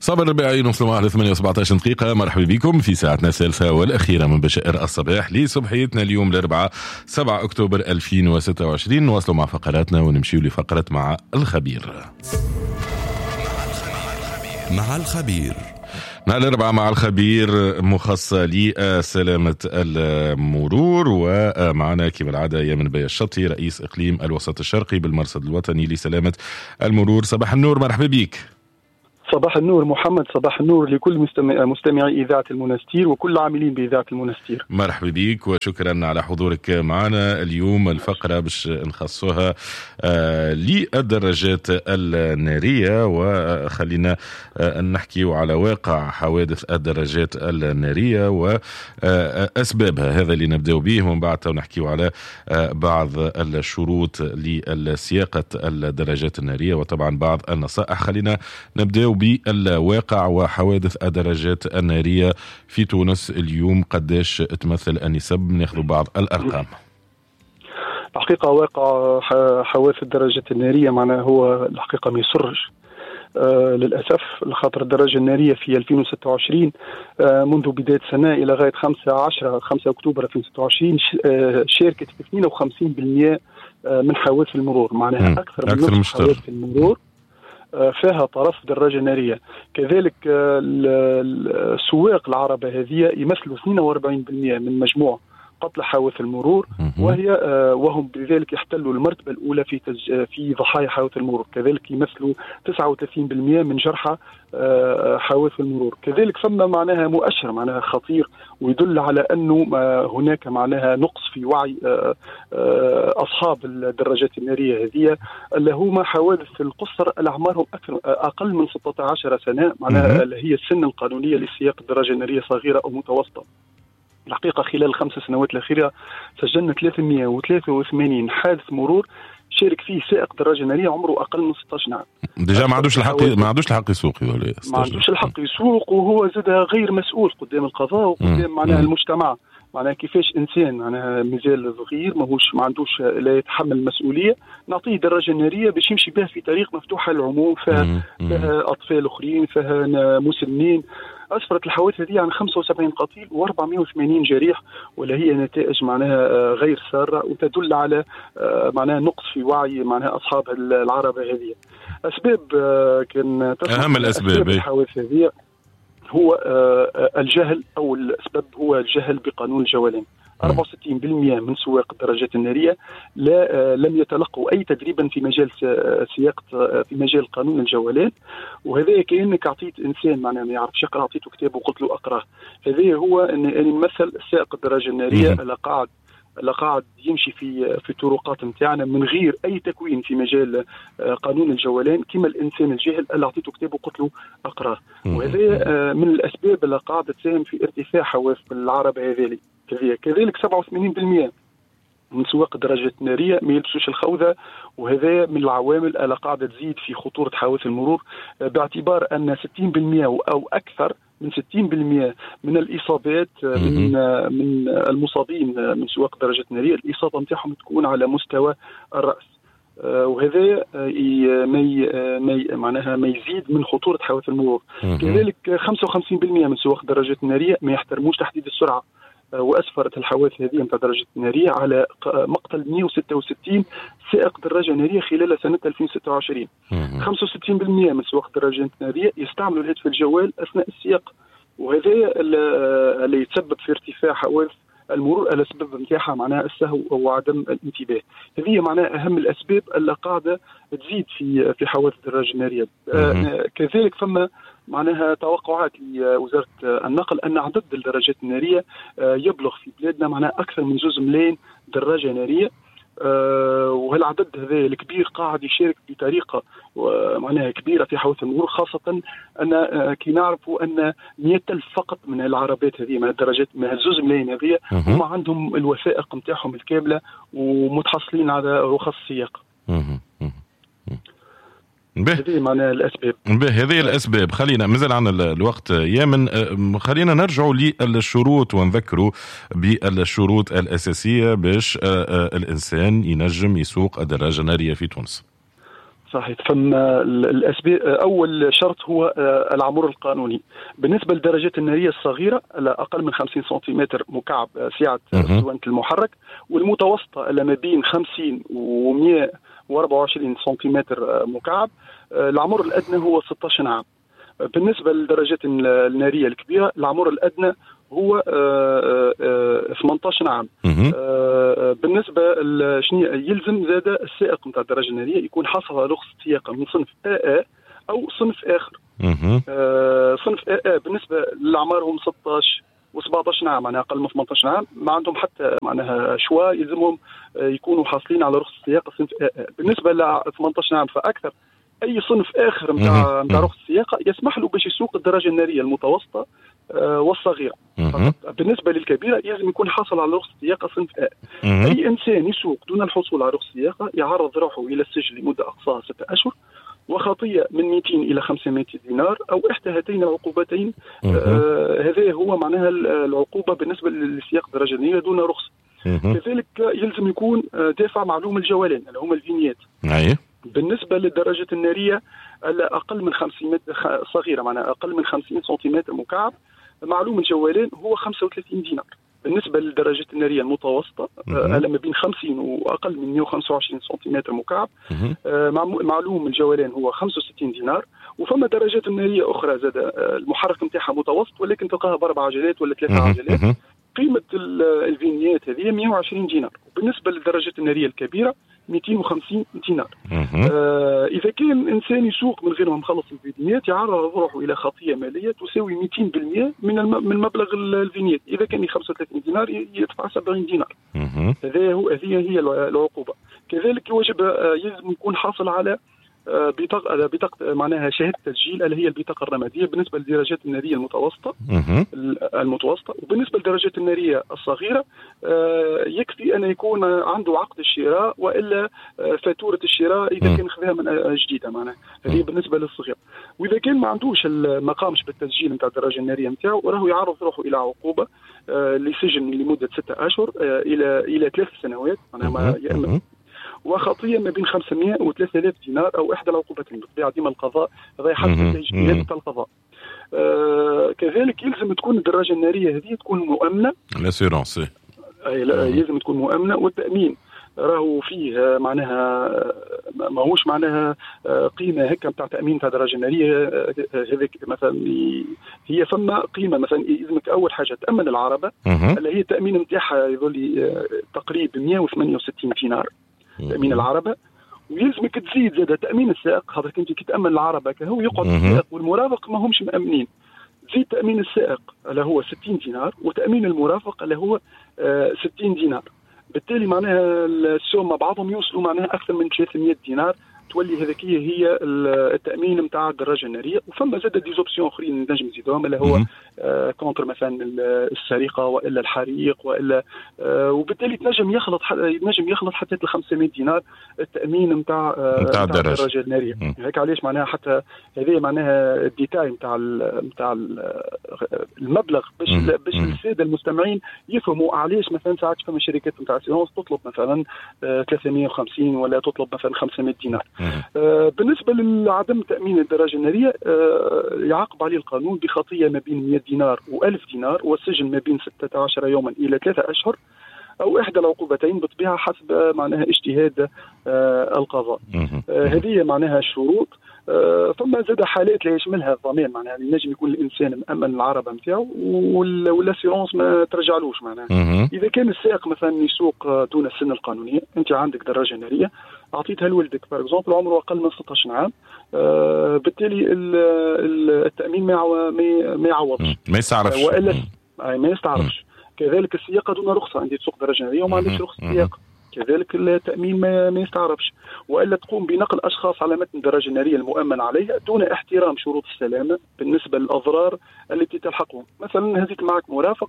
صباح الربيع نوصلوا معنا 8:17 دقيقة. مرحبا بكم في ساعتنا الثالثة والأخيرة من بشائر الصباح لصبحيتنا اليوم الأربعاء 7 أكتوبر 2026. نواصلوا مع فقراتنا ونمشيوا لفقرة مع الخبير. مع الأربعاء مع الخبير مخصصة لسلامة المرور، ومعنا كما العادة يمن بيا الشطي رئيس إقليم الوسط الشرقي بالمرصد الوطني لسلامة المرور. صباح النور، مرحبا بك. صباح النور محمد، صباح النور لكل مستمعي إذاعة المنستير وكل عاملين بإذاعة المنستير. مرحبا بك وشكرا على حضورك معنا اليوم. الفقرة باش نخصوها للدراجات النارية، وخلينا نحكي على واقع حوادث الدراجات النارية وأسبابها، هذا اللي نبدأ به، ومن بعد نحكي على بعض الشروط لسياقة الدراجات النارية وطبعا بعض النصائح. خلينا نبدأ بالواقع وحوادث الدراجات النارية في تونس اليوم. قداش تمثل النسب؟ ناخذ بعض الأرقام. الحقيقة واقع حوادث الدراجات النارية معناها هو الحقيقة ما يسرش للأسف، لخاطر الدراجة النارية في 2026 منذ بداية السنة إلى غاية 5 أكتوبر 2026 شاركت في 52% من حوادث المرور، معناها أكثر من نصف حوادث المرور فيها طرف دراجة نارية. كذلك السواق العربة هذه يمثلوا 42% من مجموع قتل حوادث المرور، وهم بذلك يحتلوا المرتبة الأولى في ضحايا حوادث المرور. كذلك يمثلوا 39% من جرحى حوادث المرور. كذلك ثم معناها مؤشر معناها خطير ويدل على أنه هناك معناها نقص في وعي أصحاب الدراجات النارية هذه، اللي هما حوادث القصر الأعمارهم أقل من 16 سنة، معناها اللي هي السن القانونية لسياق الدراجة النارية صغيرة أو متوسطة. الحقيقة خلال ال5 سنوات الأخيرة سجلنا 383 حادث مرور شارك فيه سائق دراجة نارية عمره أقل من 16 عام. ديجا ما عندوش الحق يسوق، ما عندوش الحق يسوق، وهو زاد غير مسؤول قدام القضاء وقدام معناها المجتمع. معناها كيفاش إنسان معناها مازال صغير ما عندوش لا يتحمل المسؤولية نعطيه دراجة نارية باش يمشي بها في طريق مفتوحة للعموم، فيها أطفال آخرين، فيها مسنين. أسفرت الحوادث هذه عن 75 قتيل و480 جريح، ولا هي نتائج معناها غير سارة وتدل على معناها نقص في وعي معناها أصحاب العربة هذه. أسباب كان أهم الأسباب الحوادث هذه هو الجهل، أو الأسباب هو الجهل بقانون الجولان. 64% من سواق الدراجات النارية لم يتلقوا أي تدريبا في مجال سياقة في مجال قانون الجولان، وهذا كأنك أعطيت إنسان معناه ما يعرفش يقرأ أعطيته كتاب وقلت له أقرأ. هذا هو أن نمثل سائق الدراجة النارية اللي قاعد يمشي في طرقات متاعنا من غير أي تكوين في مجال قانون الجولان، كما الإنسان الجاهل اللي أعطيته كتاب وقلت له أقرأ. وهذا من الأسباب اللي قاعدة تساهم في ارتفاع حوادث العربة هذه. كذلك 87% من سواق الدراجات النارية ما يلبسوش الخوذة، وهذا من العوامل اللي قاعدة تزيد في خطورة حوادث المرور، باعتبار أن 60% أو أكثر من 60% من الإصابات من المصابين من سواق الدراجات النارية الإصابة متاعهم تكون على مستوى الرأس، وهذا معناها ما يزيد من خطورة حوادث المرور. كذلك 55% من سواق الدراجات النارية ما يحترموش تحديد السرعة، وأسفرت الحوادث هذه من الدراجات النارية على مقتل 166 سائق دراجة نارية خلال سنة 2026. 65% من سواق الدراجات النارية يستعملوا الهاتف الجوال أثناء السياقة، وهذا اللي يتسبب في ارتفاع حوادث المرور على سبب نتاعها معناها السهو وعدم الانتباه. هذه معناها أهم الأسباب اللي قاعدة تزيد في حوادث الدراجة النارية. كذلك ثم معناها توقعات لوزارة النقل أن عدد الدراجات النارية يبلغ في بلادنا معناها أكثر من 2 ملايين دراجة نارية، وهالعدد هذا الكبير قاعد يشارك بطريقة معناها كبيرة في حوادث المرور، خاصة أن كي نعرفوا أن 100,000 فقط من العربات هذه من الدراجات من 2 ملايين هذه هم عندهم الوثائق نتاعهم الكاملة ومتحصلين على رخص السياقة. هذه معناها الأسباب. هذه الأسباب. خلينا مازال عن الوقت يمن، خلينا نرجع للشروط ونذكروا بالشروط الأساسية باش الإنسان ينجم يسوق الدراجة النارية في تونس. صحيح. فما الأسباب، أول شرط هو العمر القانوني. بالنسبة للدرجات النارية الصغيرة لا أقل من 50 سنتيمتر مكعب سعة اسطوانة المحرك، والمتوسطة ما بين 50 و 124 سنتيمتر مكعب. العمر الأدنى هو 16 عام. بالنسبة للدرجات النارية الكبيرة العمر الأدنى هو 18 عام. بالنسبة شنو يلزم زاد السائق نتاع الدراجة النارية يكون حصل على رخصة سياقة من صنف AA أو صنف آخر. صنف AA بالنسبة لأعمارهم 16 و17 عام، معناها أقل من 18 عام ما عندهم حتى معناها شوا، يلزمهم يكونوا حاصلين على رخصة سياقة صنف AA. بالنسبة ل 18 عام فأكثر أي صنف آخر نتاع رخصة السياقة يسمح له باش يسوق الدراجة النارية المتوسطة والصغيرة. بالنسبة للكبيرة لازم يكون حاصل على رخصة سياقة صنف A. أي إنسان يسوق دون الحصول على رخصة سياقة يعرض روحه إلى السجن لمدة أقصاها 6 أشهر، وخطية من 200 إلى 500 دينار أو إحدى هاتين العقوبتين. هذا هو معناها العقوبة بالنسبة لسياق الدراجة النارية دون رخصة. كذلك يلزم يكون دافع معلوم الجولان اللي هما الفينيات. بالنسبة للدراجة النارية أقل من 50 متر صغيرة، معناها أقل من 50 سنتيمتر مكعب، معلوم الجولان هو 35 دينار. بالنسبة للدراجة النارية المتوسطة ما بين 50 وأقل من 125 سنتيمتر مكعب، معلوم الجولان هو 65 دينار. وفما درجات النارية أخرى زاد المحرك نتاعها متوسط ولكن تلقاها ب4 عجلات ولا 3 عجلات، قيمة الفينيات هذه 120 دينار. وبالنسبة للدرجات النارية الكبيرة 250 دينار. إذا كان إنسان يسوق من غير ما مخلص الفينيات يعرض روحه إلى خطية مالية تساوي 200% من مبلغ الفينيات. إذا كان 35 دينار يدفع 70 دينار. هذه هي العقوبة. كذلك يجب يكون حاصل على بطاقة معناها شهادة تسجيل اللي هي البطاقة الرمادية بالنسبة للدرجات النارية المتوسطة. وبالنسبة للدرجات النارية الصغيرة يكفي أن يكون عنده عقد الشراء وإلا فاتورة الشراء إذا كان خذها من جديدة، معناها هذه بالنسبة للصغير. وإذا كان ما عندوش ما قامش بالتسجيل نتاع الدرجة النارية نتاعو راهو يعرض روحه إلى عقوبة لسجن لمدة 6 أشهر إلى 3 سنوات، معناها وخطية ما بين 500 و 3000 دينار أو إحدى العقوبتين. بالطبيعة ديما القضاء هذا حسب الاجتهاد تاع القضاء. كذلك يلزم تكون الدراجة النارية هذه تكون مؤمنة، الاسيرونس يلزم تكون مؤمنة، والتأمين راهو فيه معناها ماهوش معناها قيمة هكا نتاع تأمين تاع الدراجة النارية هذيك مثلا. هي فما قيمة مثلا يلزمك أول حاجة تأمن العربة اللي هي التأمين نتاعها يظل تقريبا 168 دينار تأمين العربة. ويلزمك تزيد زاد تأمين السائق، خاطر انت كي تأمن العربة كهو يقعد السائق والمرافق ما همش مأمنين. زيد تأمين السائق اللي هو 60 دينار وتأمين المرافق اللي هو 60 دينار. بالتالي معناها السوم مع بعضهم يوصلوا معناها أكثر من 300 دينار. تولي هذيك هي التأمين نتاع الدراجة النارية. وفما زاد ديزوبسيون اخرين نجم نزيدوهم اللي هو كونتر مثلا السرقة والا الحريق والا، وبالتالي نجم يخلط حتى 500 دينار التأمين نتاع الدراجة النارية. هيك علاش معناها حتى هذه معناها الديتاي نتاع المبلغ باش السادة المستمعين يفهموا علاش مثلا ساعات فما شركات نتاع اسيرونس تطلب مثلا 350 ولا تطلب مثلا 500 دينار. بالنسبة لعدم تأمين الدراجة النارية يعاقب عليه القانون بخطية ما بين 100 دينار و1000 دينار والسجن ما بين 16 يوما إلى 3 أشهر أو إحدى العقوبتين بالطبيعة حسب معناها اجتهاد القضاء. هذه معناها الشروط. ثم زاد حالات لا يشملها الضمان، معناها ينجم يكون الإنسان مأمن العربة نتاعو والاسيرونس ما ترجعلوش. معناها إذا كان السائق مثلا يسوق دون السن القانونية، أنت عندك دراجة نارية أعطيتها لولدك بار اكزومبل عمره أقل من 16 عام، بالتالي التأمين ما يعوضش، ما يستعرفش وإلا ما يستعرفش. كذلك السياقة دون رخصة، عندي تسوق دراجة نارية وما عندكش رخصة سياقة، كذلك التأمين ما يستعرفش. وإلا تقوم بنقل أشخاص على متن الدراجة النارية المؤمن عليها دون احترام شروط السلامة بالنسبة للأضرار التي تلحقهم. مثلا هزيت معك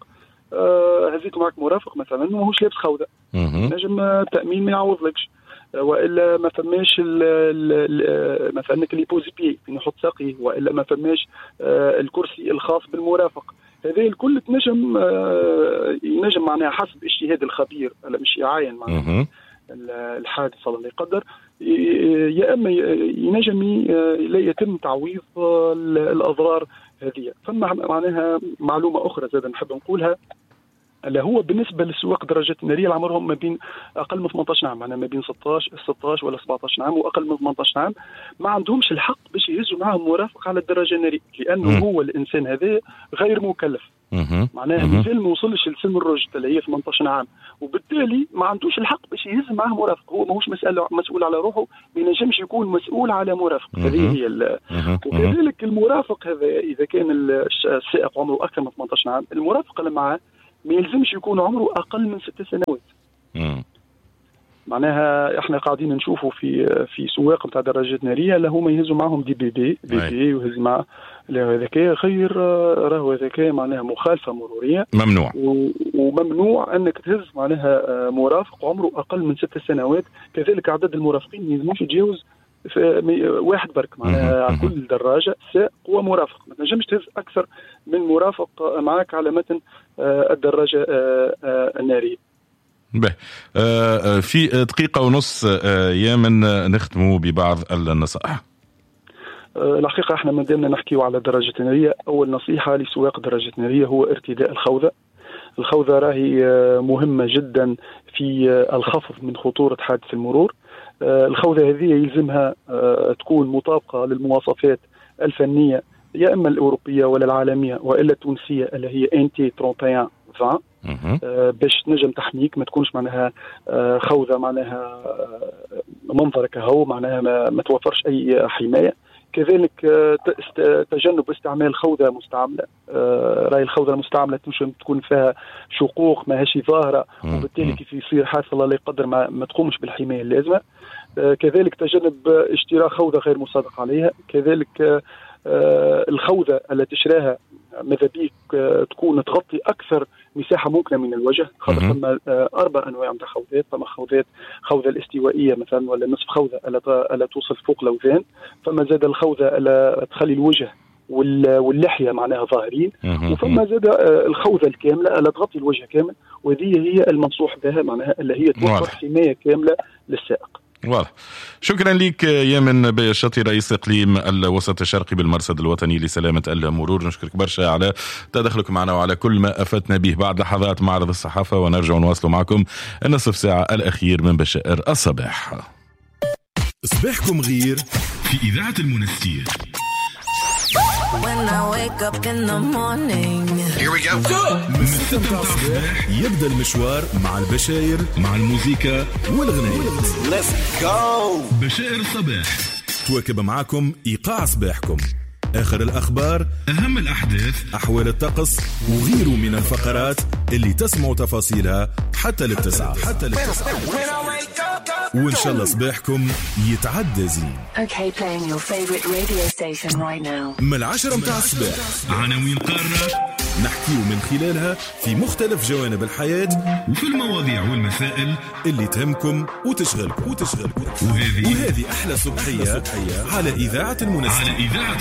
مرافق مثلا ماهوش لابس خوذة، نجم التأمين ما يعوضلكش. والا ما فماش مثلا لي بوزيبي يحط ساقي، والا ما فماش الكرسي الخاص بالمرافق. هذه الكل ينجم معناها حسب اجتهاد الخبير مش يعاين معناها الحادث الله يقدر، يا اما ينجم لا يتم تعويض الاضرار هذه. فما معناها معلومه اخرى زاد نحب نقولها، اللي هو بالنسبه للسواق الدراجات الناريه اللي عمرهم ما بين اقل من 18 عام، معناها ما بين 16 ولا 17 عام واقل من 18 عام، ما عندهمش الحق باش يهزوا معهم مرافق على الدراجه الناريه، لانه هو الانسان هذا غير مكلف. معناها مازال ما وصلش لسن الرشد اللي هي 18 عام، وبالتالي ما عندوش الحق باش يهز معاه مرافق. هو ماهوش مسؤول على روحه، ما ينجمش يكون مسؤول على مرافق. هذه هي وكذلك المرافق هذا اذا كان السائق عمره اكثر من 18 عام، المرافق اللي معاه ما يلزمش يكون عمره اقل من 6 سنوات. معناها احنا قاعدين نشوفوا في سواق نتاع دراجات ناريه اللي هما يهزوا معهم دي بي ويهز مع هذاك غير راهو هذاك معناها مخالفه مروريه ممنوع، وممنوع انك تهز معناها مرافق عمره اقل من 6 سنوات. كذلك عدد المرافقين ما يلزموش يتجاوز واحد برك، معناها على كل دراجه سائق ومرافق. ما تنجمش تهز اكثر من مرافق معك على متن الدراجه الناريه. في دقيقة ونص يمن نختموا ببعض النصائح. الحقيقة احنا ما دامنا نحكيو على الدراجة النارية، أول نصيحة لسواق الدراجة النارية هو ارتداء الخوذة. الخوذة راهي مهمة جدا في الخفض من خطورة حادث المرور. الخوذة هذه يلزمها تكون مطابقة للمواصفات الفنية يا إما الأوروبية ولا العالمية وإلا التونسية اللي هي NT 3120 باش نجم تحميك، ما تكونش معناها خوذة معناها منظر كهو، معناها ما توفرش أي حماية. كذلك تجنب استعمال خوذة مستعملة. راي الخوذة المستعملة تكون فيها شقوق ماهيش ظاهرة، وبالتالي كيف يصير حادث الله لا يقدر ما تقومش بالحماية اللازمة. كذلك تجنب اشتراء خوذة غير مصادق عليها. كذلك الخوذة التي تشراها ماذا بيك تكون تغطي أكثر مساحة ممكنة من الوجه، خاطر ثم 4 أنواع من خوذات. ثم خوذة الاستوائية مثلا، ولا نصف خوذة ألا توصل فوق الأوذان. ثم زاد الخوذة ألا تخلي الوجه واللحية معناها ظاهرين. وثم زاد الخوذة الكاملة ألا تغطي الوجه كامل، وهذه هي المنصوح بها معناها اللي هي توفر حماية كاملة للسائق. واضح. شكرا لك يمن بيشتي رئيس إقليم الوسط الشرقي بالمرصد الوطني لسلامة المرور. نشكرك برشا على تدخلك معنا وعلى كل ما أفدنا به. بعد لحظات معرض الصحافة ونرجع نواصل معكم النصف ساعة الأخير من بشائر الصباح. صباحكم غير في إذاعة المنستير. When I wake up in the morning. Here we go. من 6 الصباح يبدأ المشوار مع البشاير، مع الموسيقى والغنايات. Let's go. بشائر الصباح تواكب معكم إيقاع صباحكم، آخر الأخبار، أهم الأحداث، أحوال الطقس وغيره من الفقرات اللي تسمعوا تفاصيلها حتى للتسعة. وإن شاء الله صباحكم يتعدى زين. Okay, playing your favorite radio station right now. من 10 متاع الصباح عناوين قارة نحكيه من خلالها في مختلف جوانب الحياة وفي المواضيع والمسائل اللي تهمكم وتشغلكم. وهذه أحلى صبحية على إذاعة المنستير.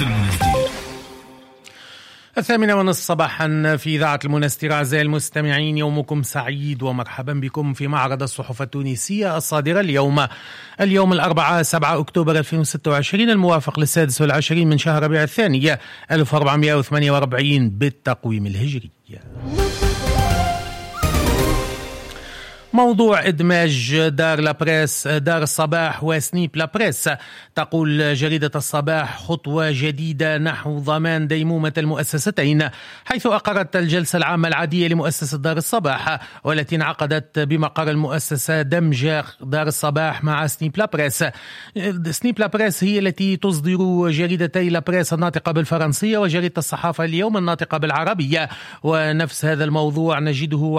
8:30 صباحا في إذاعة المنستير. أعزائي المستمعين، يومكم سعيد ومرحبا بكم في معرض الصحف التونسية الصادرة اليوم الأربعاء 7 أكتوبر 2026 الموافق ل26 من شهر ربيع الثاني 1448 بالتقويم الهجري. موضوع إدماج دار الصباح وسنيب لابريس. تقول جريدة الصباح خطوة جديدة نحو ضمان ديمومة المؤسستين، حيث أقرت الجلسة العامة العادية لمؤسسة دار الصباح والتي انعقدت بمقر المؤسسة دمج دار الصباح مع سنيب لابريس. سنيب لابريس هي التي تصدر جريدتي لابريس الناطقة بالفرنسية وجريدة الصحافة اليوم الناطقة بالعربية. ونفس هذا الموضوع نجده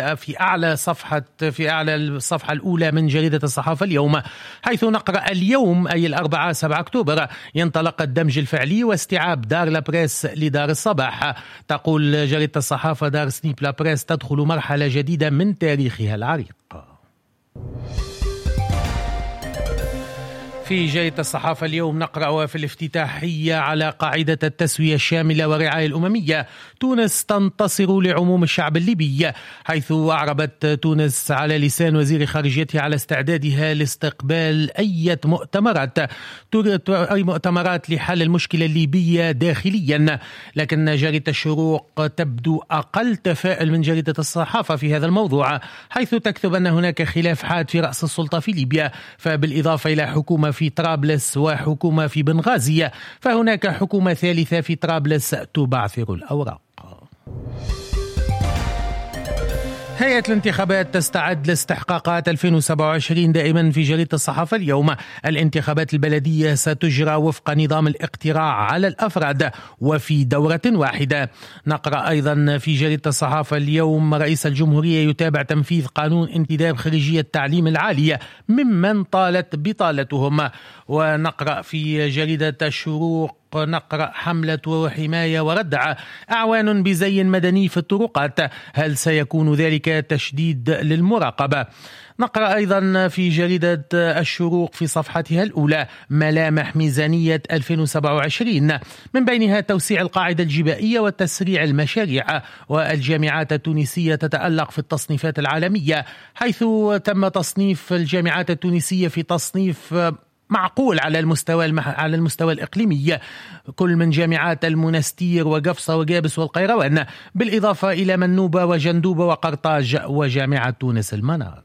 في أعلى الصفحة الأولى من جريدة الصحافة اليوم، حيث نقرأ اليوم أي الأربعاء 7 أكتوبر ينطلق الدمج الفعلي واستيعاب دار لابريس لدار الصباح. تقول جريدة الصحافة دار سنيب لابريس تدخل مرحلة جديدة من تاريخها العريق. في جريدة الصحافة اليوم نقرأ في الافتتاحية على قاعدة التسوية الشاملة والرعاية الأممية: تونس تنتصر لعموم الشعب الليبي، حيث أعربت تونس على لسان وزير خارجيتها على استعدادها لاستقبال أي مؤتمرات لحل المشكلة الليبية داخليا. لكن جريدة الشروق تبدو أقل تفاؤل من جريدة الصحافة في هذا الموضوع، حيث تكتب أن هناك خلاف حاد في رأس السلطة في ليبيا، فبالإضافة إلى حكومة في طرابلس وحكومة في بنغازي، فهناك حكومة ثالثة في طرابلس تبعثر الأوراق. هيئة الانتخابات تستعد لاستحقاقات 2027 دائما في جريدة الصحافة اليوم. الانتخابات البلدية ستجرى وفق نظام الاقتراع على الأفراد وفي دورة واحدة. نقرأ أيضا في جريدة الصحافة اليوم: رئيس الجمهورية يتابع تنفيذ قانون انتداب خريجية التعليم العالي ممن طالت بطالتهم. ونقرأ في جريدة الشروق نقرأ: حملة وحماية وردع أعوان بزي مدني في الطرقات، هل سيكون ذلك تشديد للمراقبة؟ نقرأ أيضا في جريدة الشروق في صفحتها الأولى ملامح ميزانية 2027، من بينها توسيع القاعدة الجبائية وتسريع المشاريع. والجامعات التونسية تتألق في التصنيفات العالمية، حيث تم تصنيف الجامعات التونسية في تصنيف معقول على المستوى الإقليمي، كل من جامعات المنستير وقفصة وقابس والقيروان، بالإضافة إلى منوبة وجندوبة وقرطاج وجامعة تونس المنار.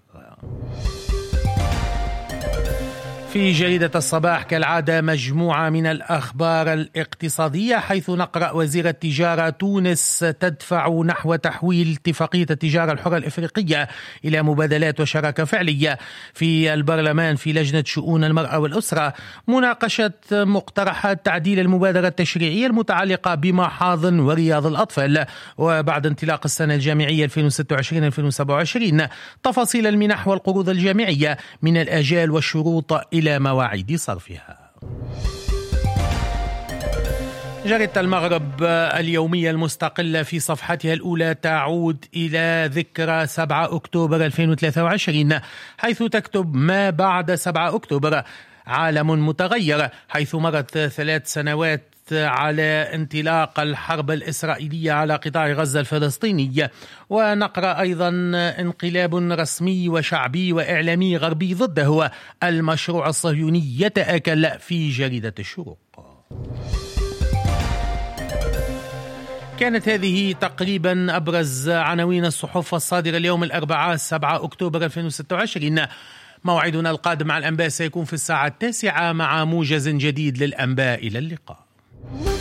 في جريدة الصباح كالعادة مجموعة من الأخبار الاقتصادية، حيث نقرأ: وزير التجارة تونس تدفع نحو تحويل اتفاقية التجارة الحرة الإفريقية إلى مبادلات وشراكة فعلية. في البرلمان في لجنة شؤون المرأة والأسرة مناقشة مقترحات تعديل المبادرة التشريعية المتعلقة بمحاضن ورياض الأطفال. وبعد انطلاق السنة الجامعية 2026-2027 تفاصيل المنح والقروض الجامعية من الآجال والشروط إلى مواعيد صرفها. جريدة المغرب اليومية المستقلة في صفحتها الأولى تعود إلى ذكرى 7 أكتوبر 2023، حيث تكتب: ما بعد 7 أكتوبر عالم متغير، حيث مرت 3 سنوات على انطلاق الحرب الإسرائيلية على قطاع غزة الفلسطيني. ونقرأ أيضا: انقلاب رسمي وشعبي وإعلامي غربي ضده، المشروع الصهيوني يتآكل، في جريدة الشروق. كانت هذه تقريبا أبرز عناوين الصحف الصادرة اليوم الأربعاء 7 أكتوبر 2026. موعدنا القادم مع الأنباء سيكون في الساعة 9 مع موجز جديد للأنباء. إلى اللقاء.